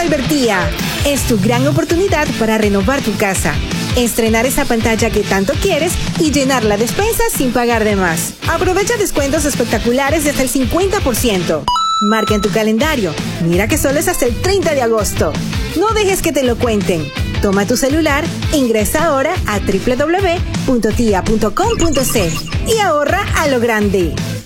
Albertía. Es tu gran oportunidad para renovar tu casa, estrenar esa pantalla que tanto quieres y llenar la despensa sin pagar de más. Aprovecha descuentos espectaculares desde el 50%. Marca en tu calendario. Mira que solo es hasta el 30 de agosto. No dejes que te lo cuenten. Toma tu celular, ingresa ahora a www.tia.com.c y ahorra a lo grande.